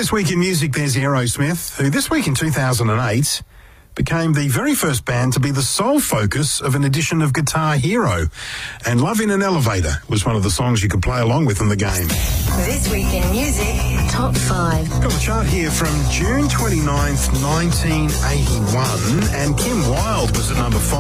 This week in music, there's Aerosmith, who this week in 2008 became the very first band to be the sole focus of an edition of Guitar Hero. And Love in an Elevator was one of the songs you could play along with in the game. This week in music, Top 5. Got a chart here from June 29th, 1981, and Kim Wilde was at number 5.